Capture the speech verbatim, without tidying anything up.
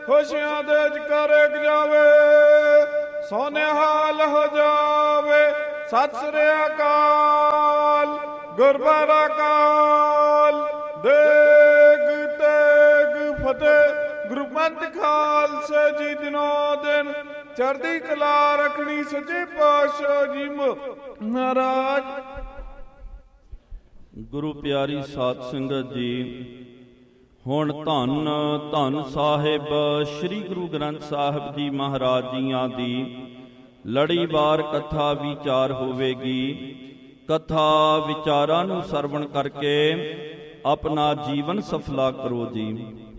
ਖੁਸ਼ੀਆਂ ਦੇ ਚ ਕਰਕ ਜਾਵੇ, ਸੋਨਿਹਾਲ ਹੋ ਜਾਵੇ। ਸਤਿ ਸ੍ਰੀ ਅਕਾਲ। ਗੁਰਬਾਰਾ ਕਾਲ। ਦੇਗ ਤੇਗ ਫਤਿਹ। ਗੁਰੂ ਪੰਥ ਖਾਲਸਾ ਜੀ ਦਿਨੋਂ ਦਿਨ ਚੜ੍ਹਦੀ ਕਲਾ ਰੱਖਣੀ। ਸੱਚੇ ਪਾਤਸ਼ਾਹ ਜੀ ਮਹਾਰਾਜ। ਗੁਰੂ ਪਿਆਰੀ ਸਾਧ ਸੰਗਤ ਜੀ, ਹੁਣ ਧੰਨ ਧੰਨ ਸਾਹਿਬ ਸ੍ਰੀ ਗੁਰੂ ਗ੍ਰੰਥ ਸਾਹਿਬ ਜੀ ਮਹਾਰਾਜ ਜੀਆਂ ਦੀ ਲੜੀਵਾਰ ਕਥਾ ਵਿਚਾਰ ਹੋਵੇਗੀ। ਕਥਾ ਵਿਚਾਰਾਂ ਨੂੰ ਸਰਵਣ ਕਰਕੇ ਆਪਣਾ ਜੀਵਨ ਸਫਲਾ ਕਰੋ ਜੀ।